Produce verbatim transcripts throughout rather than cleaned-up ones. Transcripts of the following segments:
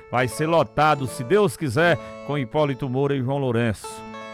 vai ser lotado, se Deus quiser, com Hipólito Moura e João Lourenço.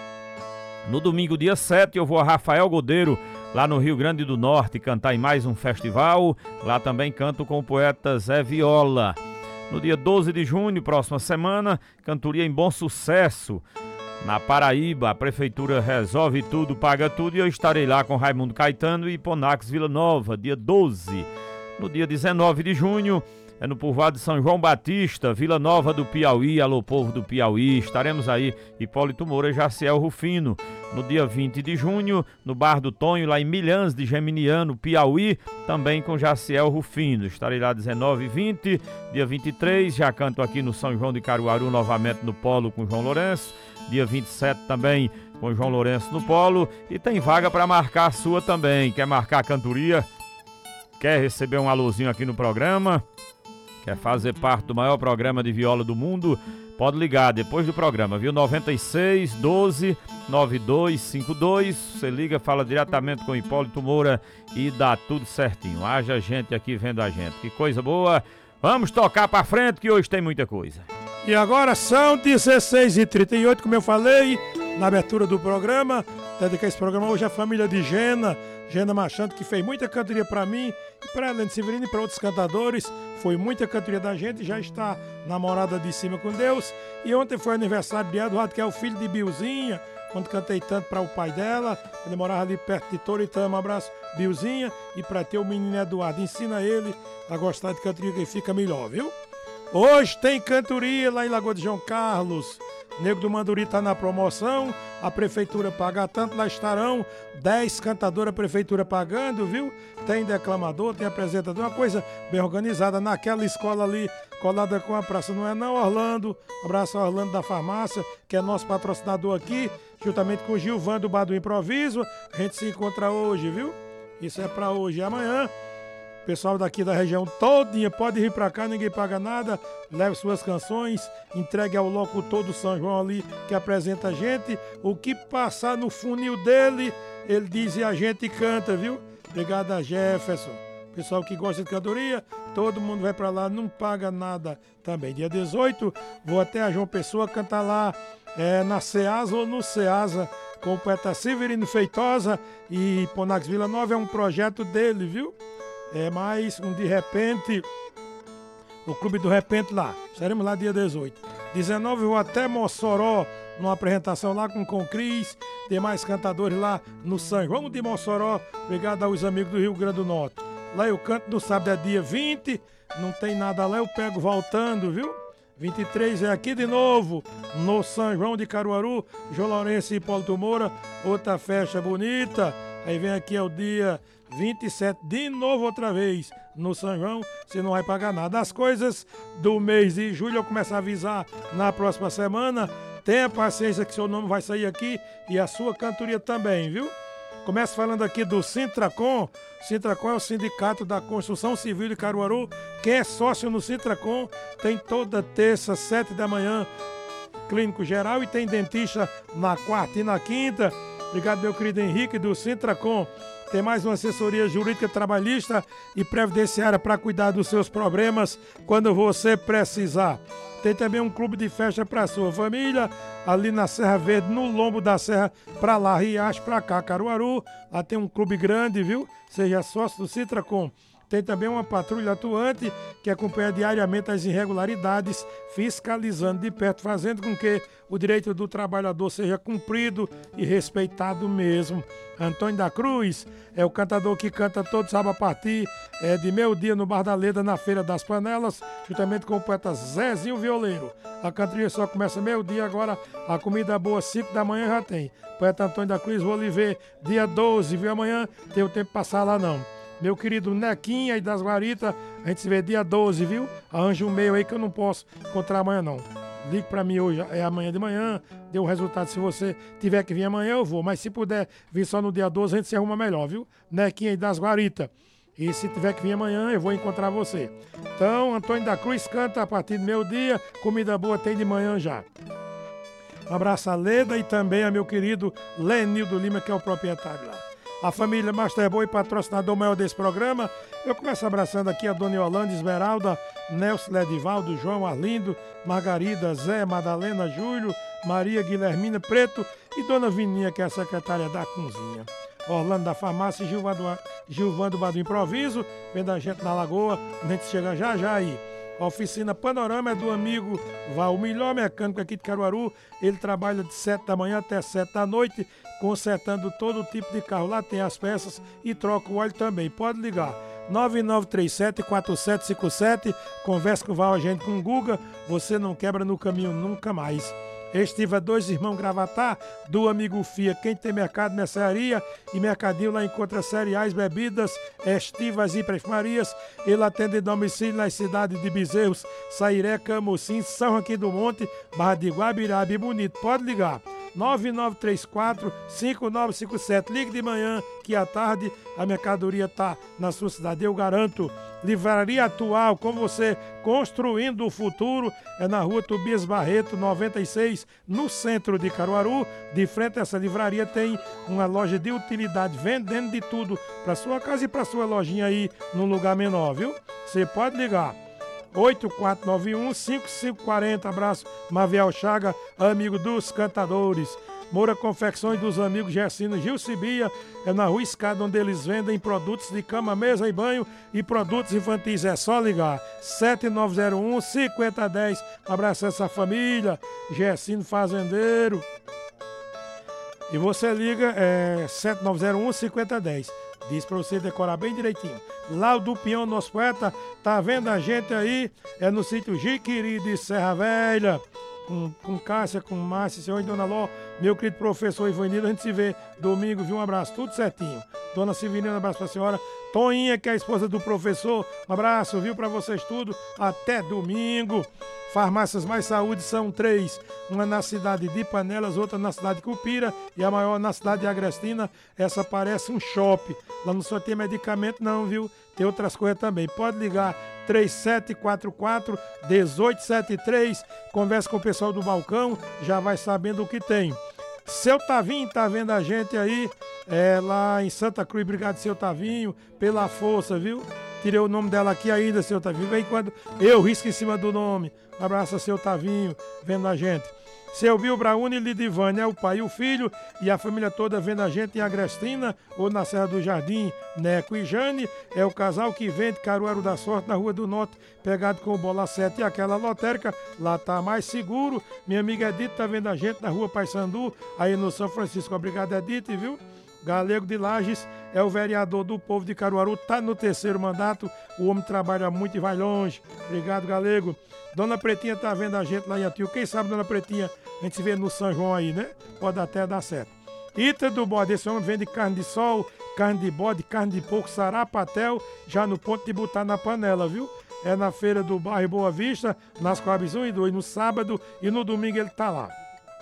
No domingo, dia sete, eu vou a Rafael Godeiro, lá no Rio Grande do Norte, cantar em mais um festival. Lá também canto com o poeta Zé Viola. No dia doze de junho, próxima semana, cantoria em Bom Sucesso, na Paraíba. A prefeitura resolve tudo, paga tudo, e eu estarei lá com Raimundo Caetano e Ponax Vila Nova, dia doze. No dia dezenove de junho, é no povoado de São João Batista, Vila Nova do Piauí. Alô, povo do Piauí, estaremos aí, Hipólito Moura e Jaciel Rufino. No dia vinte de junho, no Bar do Tonho, lá em Milhãs de Geminiano, Piauí, também com Jaciel Rufino. Estarei lá dezenove e vinte. Dia vinte e três, já canto aqui no São João de Caruaru, novamente no Polo com João Lourenço. Dia vinte e sete também com João Lourenço no Polo. E tem vaga para marcar a sua também. Quer marcar a cantoria? Quer receber um alôzinho aqui no programa? Quer fazer parte do maior programa de viola do mundo? Pode ligar depois do programa, viu? noventa e seis, doze, noventa e dois cinquenta e dois. Você liga, fala diretamente com Hipólito Moura e dá tudo certinho. Haja gente aqui vendo a gente. Que coisa boa. Vamos tocar pra frente que hoje tem muita coisa. E agora são dezesseis e trinta e oito, como eu falei na abertura do programa. Dediquei esse programa hoje à família de Gena. Gena Machado, que fez muita cantoria pra mim e pra Helene Severino e pra outros cantadores. Foi muita cantoria da gente, já está namorada de cima com Deus. E ontem foi aniversário de Eduardo, que é o filho de Bilzinha, quando cantei tanto para o pai dela. Ele morava ali perto de Toritama. Um abraço, Bilzinha. E para ter o menino Eduardo, ensina ele a gostar de cantoria, que fica melhor, viu? Hoje tem cantoria lá em Lagoa de João Carlos. Nego do Manduri tá na promoção, a prefeitura paga tanto, lá estarão dez cantadoras, a prefeitura pagando, viu? Tem declamador, tem apresentador, uma coisa bem organizada naquela escola ali, colada com a praça, não é não, Orlando? Um abraço ao Orlando da farmácia, que é nosso patrocinador aqui, juntamente com o Gilvan do Bar do Improviso. A gente se encontra hoje, viu? Isso é pra hoje e amanhã. Pessoal daqui da região todinha pode vir pra cá, ninguém paga nada. Leve suas canções, entregue ao locutor do São João ali, que apresenta a gente. O que passar no funil dele, ele diz e a gente canta, viu? Obrigado a Jefferson. Pessoal que gosta de cantoria, todo mundo vai pra lá, não paga nada também. Dia dezoito, vou até a João Pessoa cantar lá é, na Ceasa ou no Ceasa, com o poeta Severino Feitosa. E Ponax Vila Nova é um projeto dele, viu? É mais um de repente, o Clube do Repente lá. Estaremos lá dia dezoito. dezenove eu vou até Mossoró, numa apresentação lá com o Cris. Tem mais cantadores lá no São João de Mossoró. Obrigado aos amigos do Rio Grande do Norte. Lá eu canto no sábado, é dia vinte. Não tem nada lá, eu pego voltando, viu? vinte e três é aqui de novo, no São João de Caruaru. João Lourenço e Hipólito Moura. Outra festa bonita. Aí vem aqui é o dia vinte e sete, de novo outra vez, no São João, você não vai pagar nada. As coisas do mês de julho eu começo a avisar na próxima semana. Tenha paciência que seu nome vai sair aqui e a sua cantoria também, viu? Começo falando aqui do Sintracom. Sintracom é o Sindicato da Construção Civil de Caruaru. Quem é sócio no Sintracom tem toda terça, sete da manhã, clínico geral, e tem dentista na quarta e na quinta. Obrigado, meu querido Henrique do Sintracom. Tem mais uma assessoria jurídica, trabalhista e previdenciária para cuidar dos seus problemas quando você precisar. Tem também um clube de festa para sua família, ali na Serra Verde, no lombo da serra, para lá, Riacho, para cá, Caruaru. Lá tem um clube grande, viu? Seja sócio do Sintracom. Tem também uma patrulha atuante que acompanha diariamente as irregularidades, fiscalizando de perto, fazendo com que o direito do trabalhador seja cumprido e respeitado mesmo. Antônio da Cruz é o cantador que canta todo sábado a partir é, de meio dia no Bar da Leda, na Feira das Panelas, juntamente com o poeta Zezinho Violeiro. A cantoria só começa meio dia, agora a comida boa, cinco da manhã já tem. Poeta Antônio da Cruz, vou lhe ver dia doze, viu? Amanhã tem o tempo de passar lá não. Meu querido Nequinha e das Guaritas, a gente se vê dia doze, viu? Arranja um meio aí que eu não posso encontrar amanhã não. Ligue pra mim hoje, é amanhã de manhã, deu o resultado. Se você tiver que vir amanhã, eu vou. Mas se puder vir só no dia doze, a gente se arruma melhor, viu? Nequinha e das Guaritas. E se tiver que vir amanhã, eu vou encontrar você. Então, Antônio da Cruz canta a partir do meu dia, comida boa tem de manhã já. Um abraço a Leda e também a meu querido Lenildo Lima, que é o proprietário lá. a família Masterboy, patrocinador maior desse programa. Eu começo abraçando aqui a Dona Yolanda, Esmeralda, Nelson Ledivaldo, João Arlindo, Margarida, Zé, Madalena, Júlio, Maria Guilhermina Preto e Dona Vininha, que é a secretária da cozinha. Orlando da Farmácia, Gilvando, Gilvando Bar do Improviso, vendo a gente na Lagoa, a gente chega já já aí. A oficina Panorama é do amigo Val, o melhor mecânico aqui de Caruaru. Ele trabalha de sete da manhã até sete da noite, consertando todo tipo de carro. Lá tem as peças e troca o óleo também. Pode ligar. nove nove três sete, quatro sete cinco sete. Conversa com o Val, a gente com o Guga. Você não quebra no caminho nunca mais. Estiva Dois Irmãos Gravatar, do amigo Fia. Quem tem mercado, mercearia e mercadinho lá encontra cereais, bebidas, estivas e perfumarias. Ele atende domicílio nas cidades de Bezerros, Sairé, Camocim, São Joaquim do Monte, Barra de Guabiraba e Bonito. Pode ligar. nove nove três quatro, cinco nove cinco sete. Ligue de manhã que à tarde a mercadoria está na sua cidade, eu garanto. Livraria Atual, com você construindo o futuro, é na rua Tobias Barreto, noventa e seis, no centro de Caruaru. De frente a essa livraria tem uma loja de utilidade, vendendo de tudo para sua casa e para sua lojinha aí num lugar menor, viu? Você pode ligar. oito quatro nove um, cinco cinco quatro zero. Abraço, Maviel Chaga, amigo dos cantadores. Moura Confecções dos amigos Gersino Gil Cibia, é na Rua Escada, onde eles vendem produtos de cama, mesa e banho e produtos infantis. É só ligar. sete nove zero um, cinco zero um zero. Um abraço a essa família, Gersino Fazendeiro. E você liga é, sete nove zero um, cinco zero um zero. Diz pra você decorar bem direitinho. Lá o do Pião, nosso poeta, tá vendo a gente aí? É no sítio Jiquiri de Serra Velha. Com, com Cássia, com Márcia, senhor e Dona Ló, meu querido professor Ivanildo, a gente se vê domingo, viu? Um abraço, tudo certinho. Dona Severina, um abraço pra senhora. Toinha, que é a esposa do professor, um abraço, viu? Pra vocês tudo. Até domingo. Farmácias Mais Saúde são três. Uma na cidade de Panelas, outra na cidade de Cupira e a maior na cidade de Agrestina. Essa parece um shopping. Lá não só tem medicamento não, viu? Tem outras coisas também. Pode ligar três sete quatro quatro, um oito sete três. Conversa com o pessoal do balcão, já vai sabendo o que tem. Seu Tavinho tá vendo a gente aí, é, lá em Santa Cruz. Obrigado, seu Tavinho, pela força, viu? Tirei o nome dela aqui ainda, seu Tavinho. Vem quando eu risco em cima do nome. Um abraço a seu Tavinho, vendo a gente. Seu Bill Brauni e Lidivane é o pai e o filho e a família toda vendo a gente em Agrestina ou na Serra do Jardim. Neco e Jane é o casal que vende Caruaru da Sorte na Rua do Norte, pegado com o Bola sete e aquela lotérica. Lá tá mais seguro. Minha amiga Edith tá vendo a gente na Rua Paissandu, aí no São Francisco. Obrigado, Edith, viu? Galego de Lages é o vereador do povo de Caruaru, tá no terceiro mandato. O homem trabalha muito e vai longe. Obrigado, Galego. Dona Pretinha tá vendo a gente lá em Atil. Quem sabe, Dona Pretinha, a gente se vê no São João aí, né? Pode até dar certo. Ita do Bode, esse homem vende carne de sol, carne de bode, carne de porco, sarapatel, já no ponto de botar na panela, viu? É na feira do bairro Boa Vista, nas Coabs um e dois, no sábado e no domingo ele tá lá.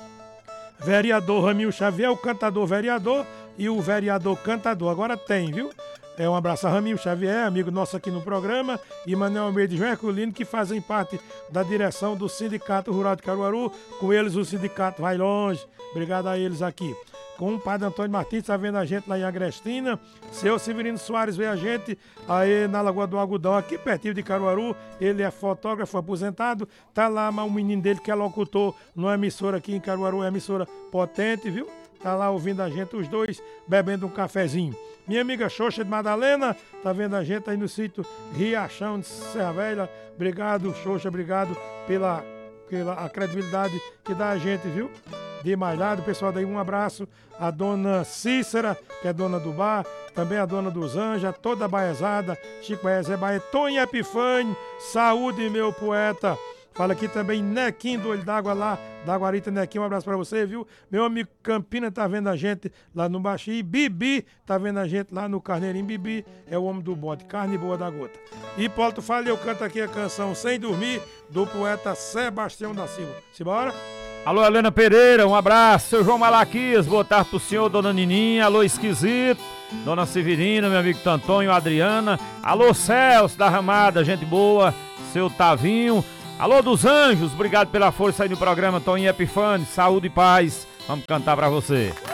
Vereador Ramil Xavier, o cantador vereador e o vereador cantador. Agora tem, viu? É um abraço a Ramil Xavier, amigo nosso aqui no programa, e Manuel Almeida e João Herculino, que fazem parte da direção do Sindicato Rural de Caruaru. Com eles o sindicato vai longe. Obrigado a eles aqui. Com o padre Antônio Martins, está vendo a gente lá em Agrestina. Seu Severino Soares vê a gente aí na Lagoa do Algodão, aqui pertinho de Caruaru. Ele é fotógrafo aposentado. Tá lá mas o menino dele que é locutor numa emissora aqui em Caruaru, é emissora potente, viu? Tá lá ouvindo a gente, os dois, bebendo um cafezinho. Minha amiga Xoxa de Madalena, tá vendo a gente aí no sítio Riachão de Serra Velha. Obrigado, Xoxa, obrigado pela, pela a credibilidade que dá a gente, viu? De Malhado, pessoal, daí um abraço. A dona Cícera, que é dona do bar, também a dona dos Anjos, toda a baezada, Chico Baez é Baé, Tonha Epifânio, saúde, meu poeta. Fala aqui também Nequinho do Olho d'Água lá, da Guarita. Nequinho, um abraço pra você, viu? Meu amigo Campina tá vendo a gente lá no Baixi. Bibi tá vendo a gente lá no Carneirinho. Bibi é o homem do bode, carne boa da gota. Hipólito Fala, eu canto aqui a canção Sem Dormir, do poeta Sebastião da Silva. Simbora? Alô, Helena Pereira, um abraço. Seu João Malaquias, boa tarde pro senhor, dona Nininha. Alô, Esquisito, dona Severina, meu amigo Tantonho, Adriana. Alô, Celso da Ramada, gente boa. Seu Tavinho. Alô dos Anjos, obrigado pela força aí no programa. Toninho Epifânio, saúde e paz. Vamos cantar pra você.